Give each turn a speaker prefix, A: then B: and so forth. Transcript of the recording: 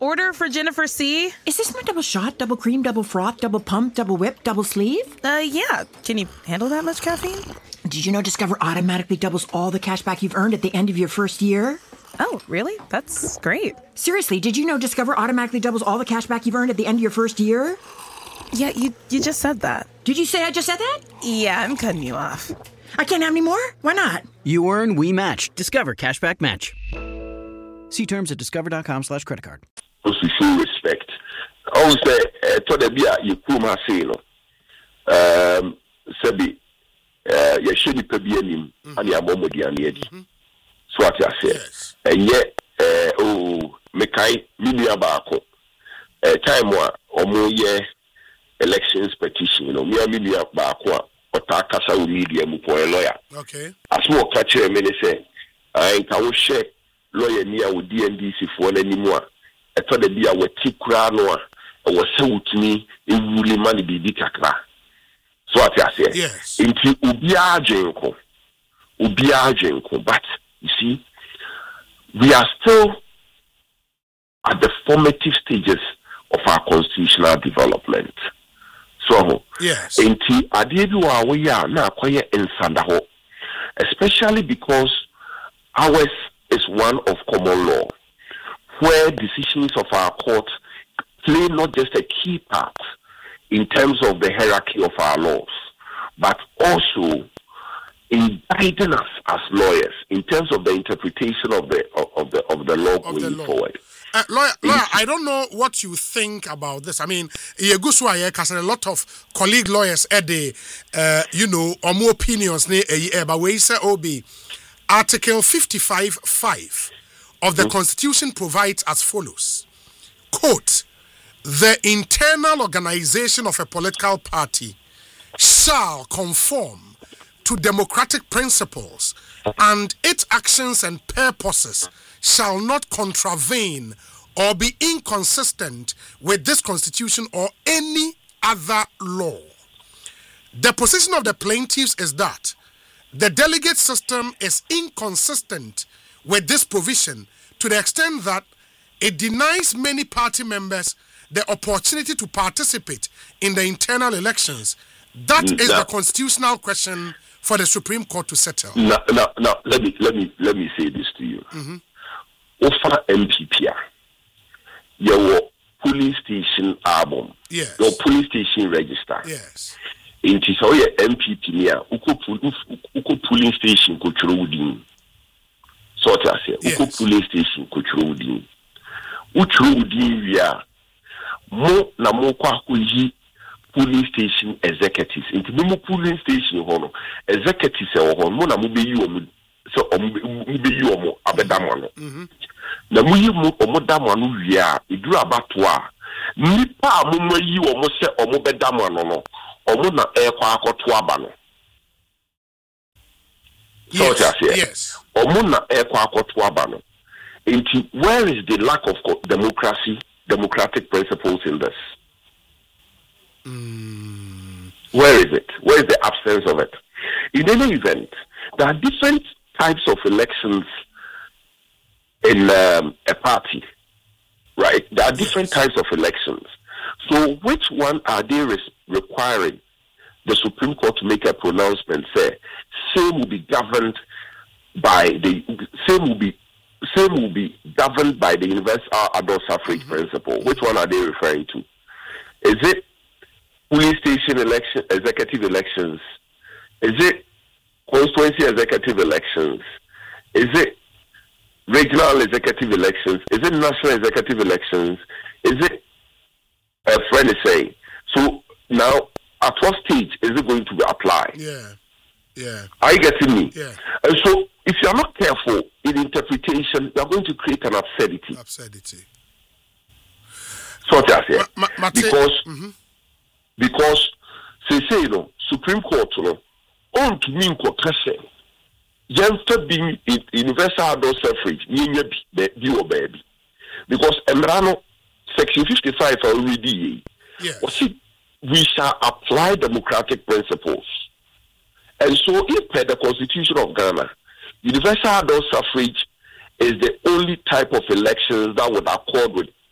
A: order for Jennifer C.
B: Is this my double shot, double cream, double froth, double pump, double whip, double sleeve?
A: Yeah. Can you handle that much caffeine?
B: Did you know Discover automatically doubles all the cash back you've earned at the end of your first year?
A: Oh, really? That's great.
B: Seriously, did you know Discover automatically doubles all the cash back you've earned at the end of your first year?
A: Yeah, you just said that.
B: Did you say I just said that?
A: Yeah, I'm cutting you off.
B: I can't have any more? Why not?
C: You earn, we match. Discover Cashback Match. See terms at discover.com/creditcard.
D: Also show respect. Also, to the bia you kuma say no. Sabi you should be anim and ya bomodi ani edi. So what I say. And yet mekai minia baako. Time wa omo ye elections petition, you know, minia baako ota kasa uri media mu po lawyer.
E: Okay.
D: Asmo ka kire me say I can share lawyer ni a wo DNDC fo na nimu a eto da bia wati kura no a wo se wutumi ewuli mani bibi kakra. So what I say.
E: Yes.
D: Inti obi ajenko. But you see, we are still at the formative stages of our constitutional development. So,
E: yes.
D: Inti adiebi wa we ya na akoye nsanda ho, especially because ours is one of common law, where decisions of our court play not just a key part in terms of the hierarchy of our laws, but also in guiding us as lawyers in terms of the interpretation of the law going forward.
E: Lawyer, I don't know what you think about this. I mean, because a lot of colleague lawyers at the, or more opinions, but we say Obi, Article 55(5) of the Constitution provides as follows: quote, the internal organization of a political party shall conform to democratic principles, and its actions and purposes shall not contravene or be inconsistent with this constitution or any other law. The position of the plaintiffs is that the delegate system is inconsistent with this provision to the extent that it denies many party members the opportunity to participate in the internal elections. That is the constitutional question for the Supreme Court to settle.
D: Now, let me say this to you. Ofa MPP, your police station album,
E: yes,
D: your police station register,
E: yes.
D: In Tisoya MPP near Uko polling station Kuchurudin. So I say, Uko police station Kuchurudin. Uchurudin, via mo na mo kwa kuji polling station executives. Into mo polling station hono executives e ho mo na mo be yi omo so omo be yi omo abedamano. Na mo yi mo omo damano wia eduru abato a nipa mo yi omo se omo bedamano no omo na ekwa akoto aba no. So I say,
E: yes.
D: Omo na ekwa akoto aba no. Into where is the lack of democratic principles in this? Where is it? Where is the absence of it? In any event, there are different types of elections in a party, right? There are different types of elections. So which one are they requiring the Supreme Court to make a pronouncement? Say, same will be governed by the universal adult suffrage principle. Which one are they referring to? Is it police station election, executive elections? Is it constituency executive elections? Is it regional executive elections? Is it national executive elections? Is it a friend is saying? So now, at what stage is it going to apply?
E: Yeah.
D: Are you getting me?
E: Yeah.
D: And so, if you are not careful in interpretation, you are going to create an absurdity. So what I say, because say Supreme Court on to mean question. Just being universal adult suffrage, baby. Because Emrano Section 55 already. We shall apply democratic principles. And so, if per the Constitution of Ghana, universal adult suffrage is the only type of elections that would accord with